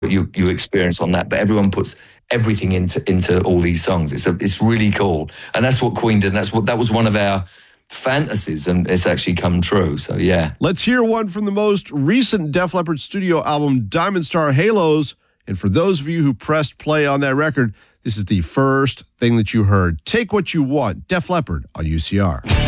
you experience on that, but everyone puts everything into all these songs. It's really cool, and that's what Queen did. And that was one of our fantasies, and it's actually come true. So yeah, let's hear one from the most recent Def Leppard studio album, Diamond Star Halos. And for those of you who pressed play on that record, this is the first thing that you heard. Take What You Want, Def Leppard on UCR.